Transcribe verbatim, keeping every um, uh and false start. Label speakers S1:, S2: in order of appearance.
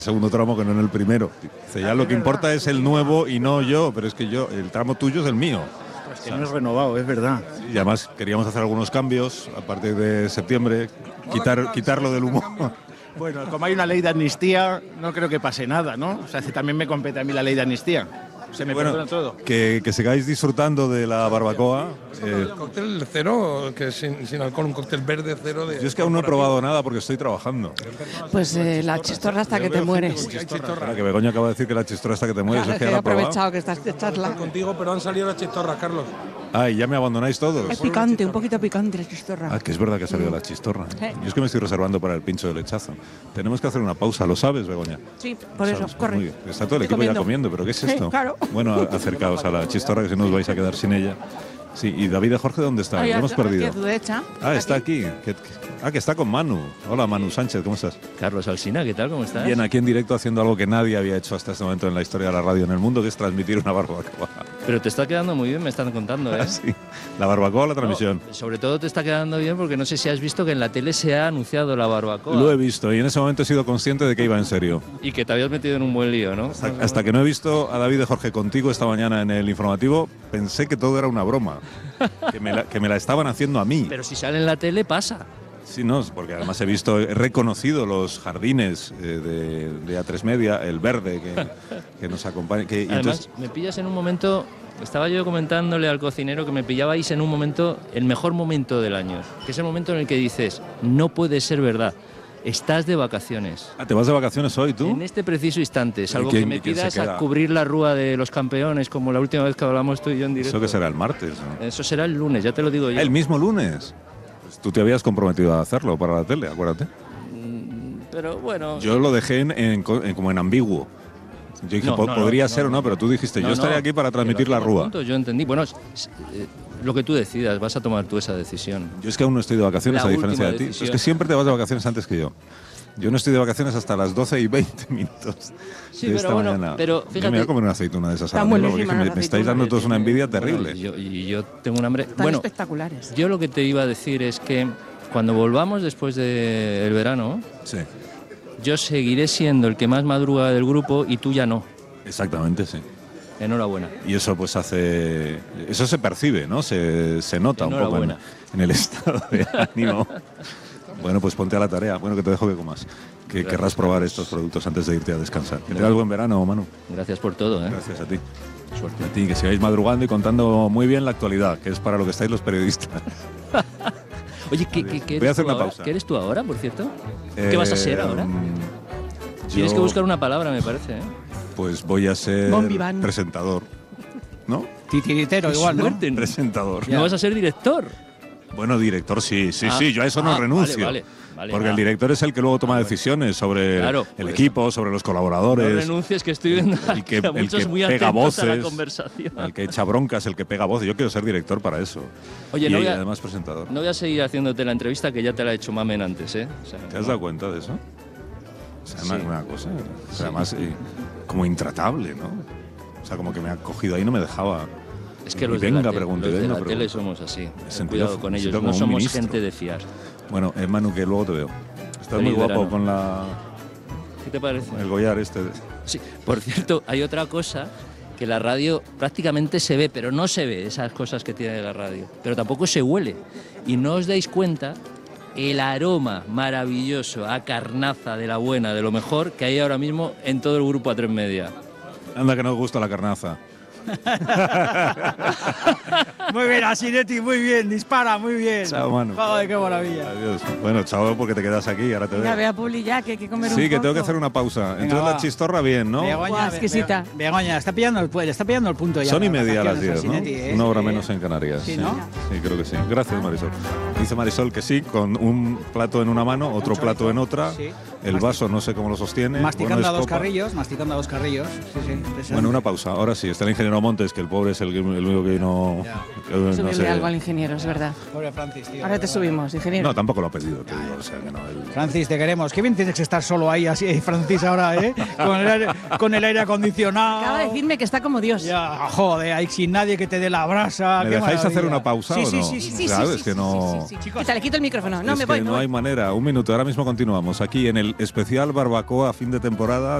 S1: segundo tramo que no en el primero. Dice, ya lo que importa es el nuevo y no yo, pero es que yo, el tramo tuyo es el mío.
S2: Pues que no es renovado, es verdad.
S1: Y además queríamos hacer algunos cambios a partir de septiembre, quitar, quitarlo del humo.
S2: Bueno, como hay una ley de amnistía, no creo que pase nada, ¿no? O sea, también me compete a mí la ley de amnistía. Se me
S1: Bueno,
S2: perdona todo.
S1: Que, que sigáis disfrutando de la barbacoa.
S3: Eh, ¿El cóctel cero, que es sin, sin alcohol, un cóctel verde cero? De
S1: yo es que aún no he probado nada porque estoy trabajando.
S4: Pues eh, la chistorra hasta que te mueres.
S1: Claro, que Begoña acaba de decir que la chistorra hasta que te mueres.
S4: Claro,
S1: es
S4: que
S1: que
S4: he
S1: ya la ha probado.
S4: aprovechado que estás de charla.
S3: Contigo, pero han salido las chistorras, Carlos.
S1: Ah, y ya me abandonáis todos.
S4: Es picante, un poquito picante la chistorra.
S1: Ah, que es verdad que ha salido la chistorra.
S4: Sí.
S1: Yo es que me estoy reservando para el pincho de lechazo. Tenemos que hacer una pausa, ¿lo sabes, Begoña?
S4: Sí, por
S1: Lo
S4: eso,
S1: sabes,
S4: corre.
S1: muy bien. Está todo el
S4: Estoy
S1: equipo ya
S4: comiendo.
S1: comiendo, pero ¿qué es
S4: Sí,
S1: esto?
S4: claro.
S1: Bueno, acercaos a la chistorra, que si no os vais a quedar sin ella. Sí, y David de Jorge, ¿dónde está?
S4: Ay,
S1: Lo hemos
S4: aquí
S1: perdido.
S4: a tu derecha.
S1: Ah, está aquí. Que- que- Ah, que está con Manu. Hola, Manu Sánchez, ¿cómo estás?
S5: Carlos Alsina, ¿qué tal? ¿Cómo estás?
S1: Bien, aquí en directo haciendo algo que nadie había hecho hasta este momento en la historia de la radio en el mundo, que es transmitir una barbacoa.
S5: Pero te está quedando muy bien, me están contando, ¿eh?
S1: Ah, sí. La barbacoa o la transmisión.
S5: No, sobre todo te está quedando bien porque no sé si has visto que en la tele se ha anunciado la barbacoa.
S1: Lo he visto y en ese momento he sido consciente de que iba en serio.
S5: Y que te habías metido en un buen lío, ¿no?
S1: Hasta, hasta que no he visto a David de Jorge contigo esta mañana en el informativo, pensé que todo era una broma. Que me la, que me la estaban haciendo a mí.
S5: Pero si sale en la tele, pasa.
S1: Sí, no, porque además he visto, he reconocido los jardines eh, de, de A tres Media, el verde que, que nos acompaña. Que, y
S5: Además,
S1: entonces,
S5: me pillas en un momento... Estaba yo comentándole al cocinero que me pillabais en un momento, el mejor momento del año, que es el momento en el que dices, no puede ser verdad, estás de vacaciones.
S1: ah, ¿te vas de vacaciones hoy tú?
S5: En este preciso instante, salvo
S1: quién-
S5: que me
S1: quién se
S5: pidas
S1: queda?
S5: a cubrir la rúa de los campeones, como la última vez que hablamos tú y yo en directo.
S1: Eso que será el martes. ¿no?
S5: Eso será el lunes, ya te lo digo yo.
S1: El mismo lunes. Pues tú te habías comprometido a hacerlo para la tele, acuérdate.
S5: Pero bueno...
S1: Yo lo dejé en, en- en- como en ambiguo. Yo dije,
S5: No,
S1: po-
S5: no, no,
S1: podría
S5: no,
S1: ser o
S5: no.
S1: no, pero tú dijiste,
S5: No,
S1: yo estaré
S5: no,
S1: aquí para
S5: que
S1: transmitir
S5: lo
S1: la
S5: hacemos
S1: rúa.
S5: juntos, yo entendí. Bueno, es- es, eh, lo que tú decidas, vas a tomar tú esa decisión.
S1: Yo es que aún no estoy de vacaciones,
S5: La
S1: a diferencia de
S5: última
S1: ti.
S5: decisión.
S1: Es que siempre te vas de vacaciones antes que yo. Yo no estoy de vacaciones hasta las doce y veinte minutos
S5: Sí,
S1: de
S5: pero
S1: esta
S5: bueno,
S1: mañana.
S5: pero
S1: Yo
S5: fíjate-
S1: me voy a comer una aceituna de esas
S4: Están
S1: ahora mismo, porque
S4: buenísimas
S1: me,
S4: las
S1: me estáis dando
S4: aceitunas.
S1: todos una envidia
S5: Bueno,
S1: terrible.
S5: y, yo, y yo tengo un hambre...
S4: Están
S5: bueno,
S4: espectaculares.
S5: yo lo que te iba a decir es que cuando volvamos después del verano,
S1: Sí,
S5: yo seguiré siendo el que más madruga del grupo y tú ya no.
S1: exactamente, sí.
S5: Enhorabuena.
S1: Y eso pues hace... Eso se percibe, ¿no? Se, se nota un poco en,
S5: Enhorabuena.
S1: en el estado de ánimo. Bueno, pues ponte a la tarea. Bueno, que te dejo que comas. Que
S5: Gracias,
S1: querrás probar
S5: Carlos.
S1: estos productos antes de irte a descansar. Que
S5: Gracias.
S1: tengas buen verano, Manu.
S5: Gracias por todo, ¿eh?
S1: Gracias a ti. Suerte a ti, que sigáis madrugando y contando muy bien la actualidad, que es para lo que estáis los periodistas.
S5: Oye, ¿qué, qué, qué
S1: Voy a
S5: eres
S1: hacer
S5: tú
S1: una
S5: ahora?
S1: pausa.
S5: ¿Qué eres tú ahora, por cierto? ¿Qué vas a ser
S1: Eh,
S5: ahora?
S1: mm,
S5: Tienes
S1: yo,
S5: que buscar una palabra, me parece, ¿eh?
S1: Pues voy a ser
S4: Bon vivant.
S1: presentador. ¿No?
S2: Titiritero
S5: Qué
S2: igual, ¿no?
S5: suerte.
S1: Presentador.
S5: No vas a ser director.
S1: Bueno, director, sí, sí,
S5: Ah,
S1: sí, yo a eso no
S5: ah,
S1: renuncio.
S5: Vale, vale, vale,
S1: porque
S5: ah.
S1: el director es el que luego toma
S5: Ah, bueno.
S1: decisiones sobre
S5: Claro,
S1: el
S5: pues,
S1: equipo, sobre los
S5: No
S1: colaboradores,
S5: renuncies, que estoy viendo
S1: el que-
S5: a
S1: el
S5: muchos
S1: que
S5: muy
S1: pega
S5: atentos a la
S1: voces,
S5: conversación.
S1: el que echa broncas, el que pega voces. Yo quiero ser director para eso.
S5: Oye,
S1: y
S5: no voy a-
S1: además presentador.
S5: No voy a seguir haciéndote la entrevista que ya te la he hecho Mamen antes, ¿eh? O sea,
S1: ¿Te has
S5: no.
S1: dado cuenta de eso? O sea, una,
S5: Sí.
S1: una cosa, o sea, además eh, como intratable, ¿no? O sea, como que me ha cogido ahí y no me dejaba.
S5: Es que
S1: Y
S5: los
S1: venga,
S5: de la, te-
S1: pregunte,
S5: los de
S1: venga,
S5: la tele
S1: pregunte.
S5: somos así. Ten
S1: sentido-
S5: cuidado con
S1: me
S5: ellos,
S1: siento
S5: no
S1: como un
S5: somos
S1: ministro.
S5: gente de fiar.
S1: Bueno, eh, Manu, que luego te veo. Estás
S5: Feliz
S1: muy guapo
S5: verano.
S1: con la,
S5: ¿Qué te parece?
S1: el Goyar este. de-
S5: Sí, por cierto, hay otra cosa que la radio prácticamente se ve, pero no se ve esas cosas que tiene la radio, pero tampoco se huele. Y no os dais cuenta el aroma maravilloso a carnaza de la buena, de lo mejor que hay ahora mismo en todo el grupo A tres Media.
S1: Anda que no gusta la carnaza.
S2: Muy bien, Asinetti, muy bien, dispara, muy bien.
S1: Chao, Manu.
S2: Joder, qué maravilla.
S1: Adiós. Bueno, chao, porque te quedas aquí, ahora te
S4: Venga,
S1: veo.
S4: ve a Publi ya, que hay que comer un
S1: Sí,
S4: poco.
S1: que tengo que hacer una pausa.
S2: Venga,
S1: Entonces
S2: va.
S1: la chistorra bien, ¿no?
S2: Begoña,
S4: Guau,
S2: Be-
S4: exquisita.
S2: Be- Begoña, está pillando el, pu- está pillando el punto ya.
S1: Son y
S2: para las
S1: media a las diez,
S2: vacaciones,
S1: ¿no?
S2: Asinetti, ¿eh?
S1: Una hora
S2: Sí.
S1: menos en Canarias.
S2: Sí, ¿no?
S1: Sí, creo que sí. Gracias, Marisol. Dice Marisol que sí, con un plato en una mano, otro
S2: chorizo,
S1: plato en otra.
S2: sí.
S1: El
S2: Masti-
S1: vaso no sé cómo lo sostiene.
S2: Masticando
S1: Bueno,
S2: a
S1: es
S2: dos
S1: copa.
S2: carrillos, masticando a dos carrillos. Sí, sí, impresionante.
S1: Bueno, una pausa. Ahora sí, está el ingeniero Montes, que el pobre es el, el único que no.
S2: Ya.
S1: que no
S4: Subirle
S1: sé.
S4: algo al ingeniero, es verdad.
S2: Pobre Francis, tío.
S4: Ahora te subimos, ingeniero.
S1: No, tampoco lo ha pedido, te digo. O sea, que no, el-
S2: Francis, te queremos. Qué bien tienes que estar solo ahí, así, Francis, ahora, ¿eh? Con el aire, con el aire acondicionado.
S4: Acaba de decirme que está como Dios.
S2: Ya, joder, ahí sin nadie que te dé la brasa.
S1: ¿Me
S2: qué
S1: dejáis hacer
S2: maravilla.
S1: una pausa
S2: sí,
S1: o
S2: sí,
S1: no?
S2: Sí, sí, sí.
S1: Claro,
S4: sí,
S1: es que
S4: sí,
S1: no.
S4: sí, sí, sí. Quítale, quito el micrófono. No,
S1: es
S4: me
S1: que
S4: voy, me
S1: no
S4: voy.
S1: hay manera. Un minuto, ahora mismo continuamos aquí en el el especial barbacoa fin de temporada